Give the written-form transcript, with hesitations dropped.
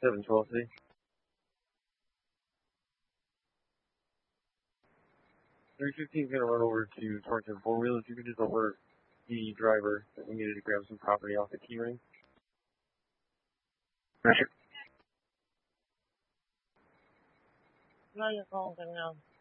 712 C. 315 is going to run over to Torrington Four Wheel. If you could just alert the driver that we needed to grab some property off the key ring. Roger. No, you're calling them now.